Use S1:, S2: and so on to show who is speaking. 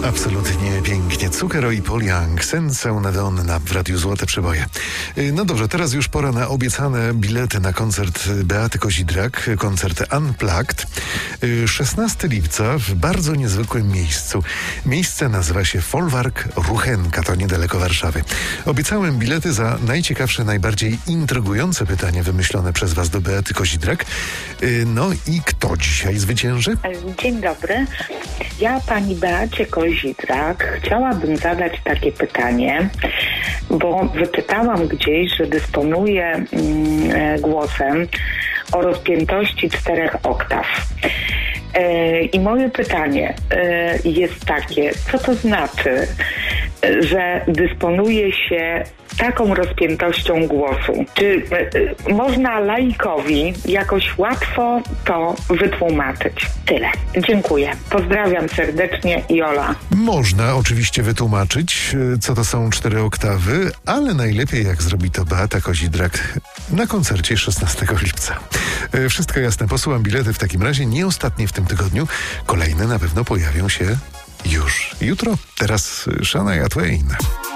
S1: Absolutnie pięknie. Zucchero i Paul Young, Senza una donna w Radiu Złote Przeboje. No dobrze, teraz już pora na obiecane bilety na koncert Beaty Kozidrak, koncert Unplugged. 16 lipca w bardzo niezwykłym miejscu. Miejsce nazywa się Folwark Ruchenka, to niedaleko Warszawy. Obiecałem bilety za najciekawsze, najbardziej intrygujące pytanie wymyślone przez Was do Beaty Kozidrak. No i kto dzisiaj zwycięży?
S2: Dzień dobry. Ja pani Beacie Kozidrak chciałabym zadać takie pytanie, bo wyczytałam gdzieś, że dysponuje głosem o rozpiętości 4 oktaw. I moje pytanie jest takie, co to znaczy, że dysponuje się taką rozpiętością głosu? Czy można laikowi jakoś łatwo to wytłumaczyć? Tyle. Dziękuję. Pozdrawiam serdecznie, Jola.
S1: Można oczywiście wytłumaczyć, co to są 4 oktawy, ale najlepiej jak zrobi to Beata Kozidrak na koncercie 16 lipca. Wszystko jasne. Posyłam bilety w takim razie, nie ostatnie w tym tygodniu. Kolejne na pewno pojawią się już jutro. Teraz Shania Twain.